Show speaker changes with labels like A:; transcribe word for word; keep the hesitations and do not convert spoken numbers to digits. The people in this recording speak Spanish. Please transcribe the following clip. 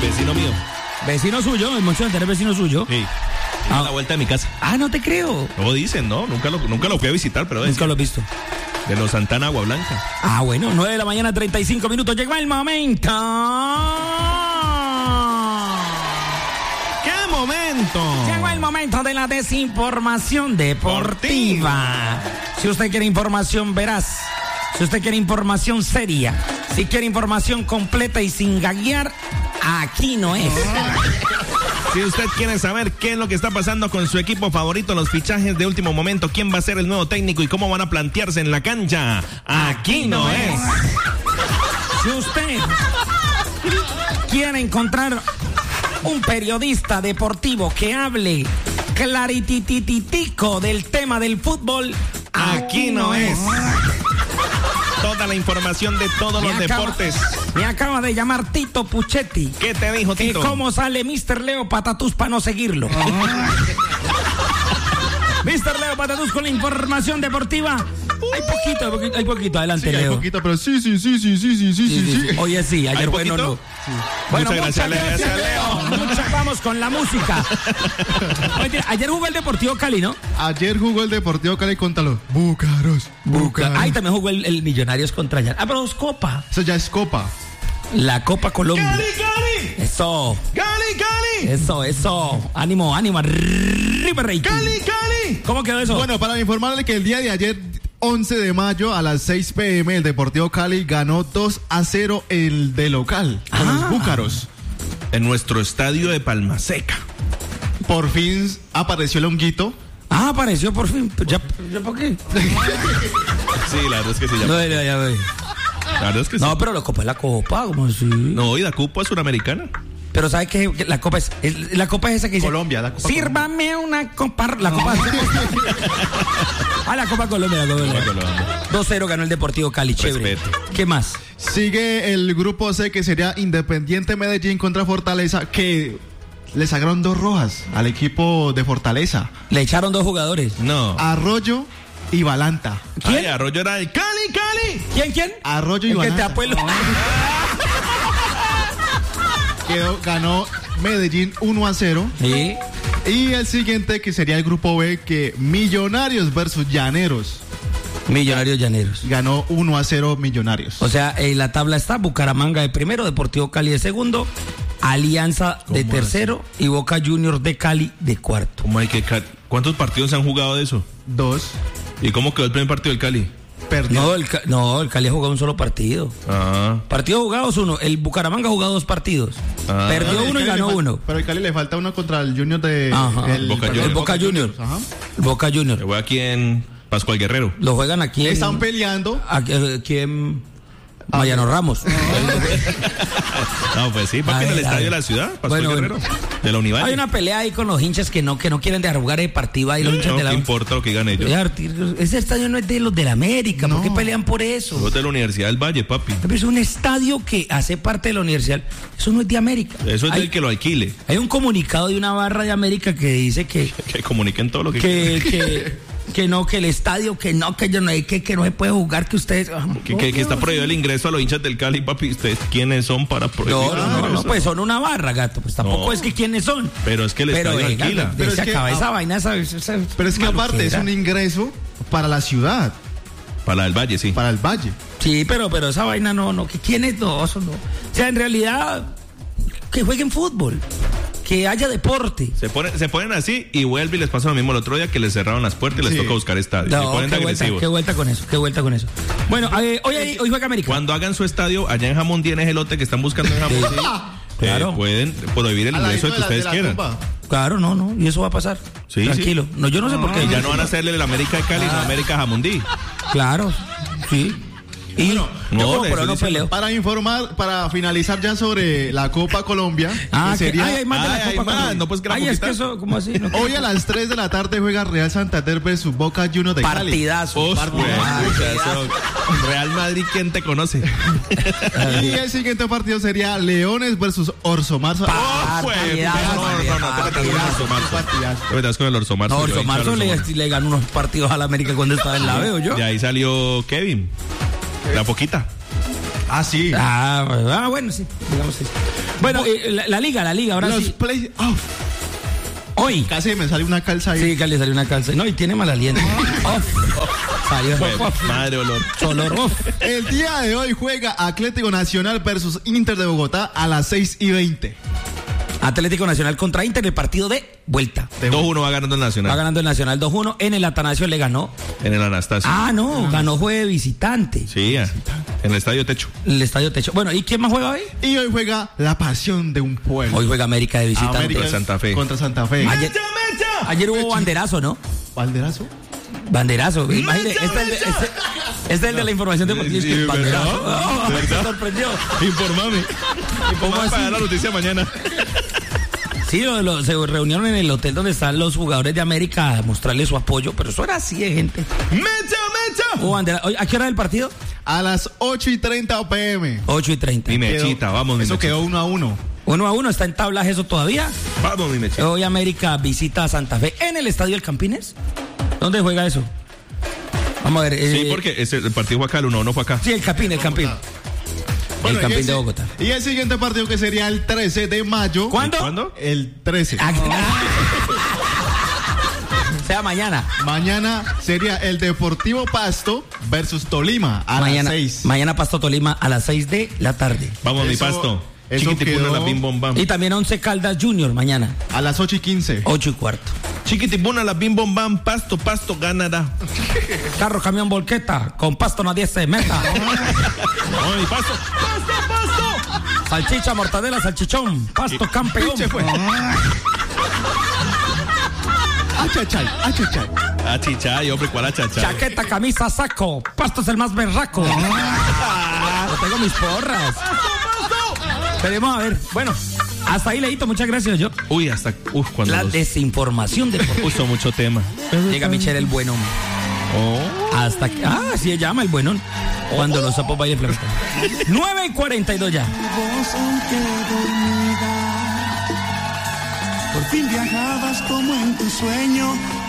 A: Vecino mío.
B: Vecino suyo, el Moncho Antero es vecino suyo.
A: Sí. Ah. A la vuelta de mi casa.
B: Ah, no te creo.
A: No dicen, ¿no? Nunca lo, nunca lo fui a visitar, pero
B: nunca lo he visto.
A: De los Santana Agua Blanca.
B: Ah, bueno, nueve de la mañana, treinta y cinco minutos. Llegó el momento.
A: ¿Qué momento?
B: Llegó el momento de la desinformación deportiva. Si usted quiere información veraz, si usted quiere información seria, si quiere información completa y sin gaguear, aquí no es.
A: Si usted quiere saber qué es lo que está pasando con su equipo favorito, los fichajes de último momento, quién va a ser el nuevo técnico y cómo van a plantearse en la cancha, aquí no es.
B: Si usted quiere encontrar un periodista deportivo que hable claritititico del tema del fútbol,
A: aquí no es. Toda la información de todos los
B: acaba,
A: deportes.
B: Me acaba de llamar Tito Puchetti.
A: ¿Qué te dijo, Tito?
B: Que cómo sale mister Leo Patatús para no seguirlo. mister Leo Patatús con la información deportiva. Hay poquito, hay poquito, hay poquito. Adelante,
C: sí,
B: Leo.
C: Hay poquito, pero sí, sí, sí, sí, sí, sí, sí, sí, sí.
B: Oye, sí, ayer bueno no.
A: Sí.
B: Bueno,
A: muchas gracias,
B: muchas gracias, Leo. Leo. Muchas vamos con la música. Oye, ayer jugó el Deportivo Cali, ¿no?
C: Ayer jugó el Deportivo Cali contra los Búcaros.
B: Búcaros. Ahí también jugó el, el Millonarios contra Jan. Ah, pero es Copa.
C: Eso ya es Copa.
B: La Copa Colombia.
A: ¡Cali, Cali!
B: Eso.
A: ¡Cali, Cali!
B: Eso, eso. Ánimo, ánimo. Arriba, Rey.
A: ¡Cali, Cali!
B: ¿Cómo quedó eso?
C: Bueno, para informarle que el día de ayer, once de mayo a las seis pm, el Deportivo Cali ganó dos a cero el de local con ah. los Búcaros.
A: En nuestro estadio de Palmaseca.
C: Por fin apareció el honguito.
B: Ah, apareció por fin. ¿Ya, ya por qué?
A: Sí, la verdad es que sí. Ya.
B: No, ya, ya, ya.
A: La verdad es que sí.
B: No, pero la Copa es la Copa, ¿cómo así?
A: No, y la Copa es suramericana.
B: Pero ¿sabes qué? La Copa es, es la Copa es esa que dice
C: Colombia, la Copa
B: sírvame
C: Colombia.
B: Una Copa, la Copa. Ah, la Copa Colombia, la Copa Colombia. dos cero ganó el Deportivo Cali, chévere.
A: Respeto.
B: ¿Qué más?
C: Sigue el grupo C, que sería Independiente Medellín contra Fortaleza, que le sacaron dos rojas al equipo de Fortaleza.
B: Le echaron dos jugadores.
A: No.
C: Arroyo y Balanta.
A: ¿Quién? Ay, Arroyo era el Cali, Cali.
B: ¿Quién, quién?
C: Arroyo y
B: el
C: Balanta.
B: Que te apuelo.
C: Quedó, ganó Medellín uno a cero.
B: Sí.
C: Y el siguiente, que sería el grupo B, que Millonarios versus Llaneros.
B: Millonarios Llaneros.
C: Ganó uno a cero Millonarios.
B: O sea, en la tabla está Bucaramanga de primero, Deportivo Cali de segundo, Alianza de tercero así? Y Boca Juniors de Cali de cuarto.
A: ¿Cómo hay que ¿Cuántos partidos se han jugado de eso?
C: Dos.
A: ¿Y cómo quedó el primer partido del Cali?
C: Perdió.
B: No, el, no, el Cali ha jugado un solo partido.
A: Ah.
B: Partidos jugados uno. El Bucaramanga ha jugado dos partidos. Ah. Perdió
C: no,
B: uno y ganó
C: fal-
B: uno.
C: Pero el Cali le falta uno contra el Junior de...
B: Ajá.
C: El
A: Boca Juniors.
B: El Boca Juniors. Ajá. El Boca Juniors.
A: Le voy aquí en Pascual Guerrero.
B: Lo juegan aquí en...
C: Están peleando.
B: Aquí, aquí en... Mariano Ramos.
A: No, pues sí, papi, en el estadio de la ciudad, Pascual
B: bueno,
A: Guerrero,
B: bueno.
A: de la Univalle.
B: Hay una pelea ahí con los hinchas que no, que no quieren dejar jugar el partido ahí, los hinchas
A: no,
B: de la...
A: ¿qué importa lo que digan ellos?
B: Ese estadio no es de los de la América,
C: No.
B: ¿por qué pelean por eso?
A: Es de la Universidad del Valle, papi.
B: Pero es un estadio que hace parte de la universidad, eso no es de América.
A: Eso es
B: hay,
A: del que lo alquile.
B: Hay un comunicado de una barra de América que dice que...
A: Que comuniquen todo lo que
B: que,
A: quieran.
B: que, que no, que el estadio, que no, que yo no, que, que no se puede jugar, que ustedes...
A: Que, que, que está prohibido el ingreso a los hinchas del Cali, papi. ¿Ustedes quiénes son para prohibir?
B: No, no, no, no, pues son una barra, gato. Pues tampoco
A: No.
B: es que quiénes son.
A: Pero es que el
B: Pero
A: estadio
B: venga,
A: alquila.
B: pero
C: Pero
B: se
C: es que,
B: acaba
C: ah,
B: esa vaina, esa, esa,
C: Pero es que aparte es
B: maluquera.
C: un ingreso para la ciudad,
A: Para la del Valle, sí.
C: para el Valle.
B: Sí, pero, pero esa vaina no, no, que quiénes no, eso no. O sea, en realidad, que jueguen fútbol, que haya deporte.
A: Se ponen, se ponen así y vuelve y les pasa lo mismo el otro día, que les cerraron las puertas y les
C: Sí.
A: toca buscar estadio. Se
B: No,
A: ponen de
B: qué vuelta,
A: agresivos.
B: qué vuelta con eso, qué vuelta con eso. Bueno, eh, hoy, hay- hoy juega América.
A: Cuando hagan su estadio allá en Jamón Díaz, elote que están buscando en Jamón,
B: Sí.
A: eh,
B: Claro.
A: pueden prohibir el
C: Al
A: ingreso
C: ladito
A: de que
C: de la-
A: ustedes
C: de la
A: quieran.
C: tumba.
B: Claro, no, no, y eso va a pasar.
A: Sí,
B: Tranquilo.
A: sí.
B: No, yo no sé por qué.
A: Ya no van a hacerle el América de Cali, no América Jamundí.
B: Claro, sí. Y
C: Bueno,
A: no,
B: yo como
A: le
B: pero
A: estoy
B: no
A: diciendo.
B: peleo.
C: Para informar, para finalizar ya sobre la Copa Colombia,
B: Ah,
C: que
B: que,
C: sería...
B: ay, hay más de la
A: Ay, hay
B: Copa
A: más,
B: Colombia.
A: no, pues que la
B: Ay, es
A: poquita.
B: que eso, ¿cómo así? No,
C: Hoy a las tres de la tarde juega Real Santander versus Boca Juniors de Cali.
B: partidazo.
A: Oh,
B: partidazo.
A: güey, escucha eso. Real Madrid, ¿quién te conoce?
C: Y el siguiente partido sería Leones versus Orso Marzo.
B: Pa-
A: Oh, güey,
B: partidazo,
A: no, no, no, no, te metas con el Orso Marzo.
C: Partidazo.
A: Te metas con el Orso Marzo.
B: No,
A: yo
B: Orso
A: hincho
B: Marzo
A: al
B: le,
A: Orso
B: le ganó unos partidos a la América cuando estaba en la B, ¿o yo?
A: Y ahí salió Kevin. La poquita.
C: Ah, sí.
B: Ah, ah bueno, sí, digamos sí. Bueno, eh, la, la liga, la liga, ahora
C: Los
B: sí.
C: play off.
B: Hoy.
C: Casi me sale una calza ahí.
B: Sí, que le salió una calza. No, y tiene mal aliento. Off. Salió
A: Bueno,
B: off.
A: madre olor.
B: Olor off.
C: El día de hoy juega Atlético Nacional versus Inter de Bogotá a las seis y veinte.
B: Atlético Nacional contra Inter, el partido de vuelta.
A: dos uno va ganando el
B: Va
A: Nacional.
B: ganando el Nacional dos uno. En el Atanasio le ganó.
A: En el Anastasio.
B: Ah, no, ganó juego de visitante.
A: Sí, en el Estadio Techo.
B: El Estadio Techo. Bueno, ¿y quién más juega hoy?
C: Y hoy juega la pasión de un pueblo.
B: Hoy juega América de visitante.
C: América
A: Contra Santa Fe.
C: Contra Santa Fe.
B: Ayer, ayer hubo banderazo, ¿no?
C: ¿Balderazo?
B: Banderazo. Imagínate, este es el de, este, este es el de la información deportiva.
A: Sí,
B: Banderazo.
A: ¿verdad?
B: Oh, me
A: ¿Verdad?
B: sorprendió.
A: Informame.
B: ¿Cómo
A: Vamos a
B: así?
A: dar la noticia mañana.
B: Sí, lo, lo, se reunieron en el hotel donde están los jugadores de América a mostrarle su apoyo, pero eso era así de gente.
A: ¡Mecha, mecha!
B: Hubo bandera. Oye, ¿a qué hora del partido?
C: A las ocho y treinta pm.
B: ocho y treinta.
A: Mi mechita, vamos, mi
C: Eso
A: mechita.
C: quedó uno a uno.
B: Uno a uno, está en tablas eso todavía.
A: Vamos, mi mechita.
B: Hoy América visita a Santa Fe en el Estadio El Campines. ¿Dónde juega eso? Vamos a ver.
A: Sí,
B: eh,
A: porque ese, el partido fue acá, el uno no fue acá.
B: Sí, el Campín, el Campín.
C: Bueno,
B: el Campín
C: y
B: de
C: ese-
B: Bogotá.
C: Y el siguiente partido que sería el trece de mayo.
B: ¿Cuándo?
A: ¿Cuándo?
C: El trece.
B: Ah, sea mañana.
C: Mañana sería el Deportivo Pasto versus Tolima a
B: mañana,
C: las seis.
B: mañana Pasto Tolima a las seis de la tarde.
A: Vamos, mi
C: Eso-
A: pasto.
C: eso
A: Chiquitipuna,
C: quedó-
A: la bim bom bam.
B: Y también Once Caldas Junior mañana,
C: A las ocho y quince.
B: ocho y cuarto.
A: Chiquitipuna, la bim bom bam. Pasto, pasto, ganará.
B: Carro, camión, volqueta, con Pasto nadie se meta.
A: Vamos, mi pasto.
B: Salchicha, mortadela, salchichón, Pasto campeón.
C: Pinche fue. Achachay, achachay.
A: Ah, chicha, y hombre, ¿cuál achacha?
B: Chaqueta, camisa, saco, Pasto es el más berraco. Yo tengo mis porras. Queremos a ver, bueno, hasta ahí Leito, muchas gracias yo.
A: Uy, hasta. Uf, cuando.
B: La
A: los-
B: desinformación de
A: Uy, son mucho tema.
B: Llega Michelle el Buenón.
A: Oh.
B: Hasta que. Ah, así se llama el Buenón. Cuando los sapos vayan flamencos. nueve y cuarenta y dos ya.
D: Vos aunque dormida, por fin viajabas como en tu sueño.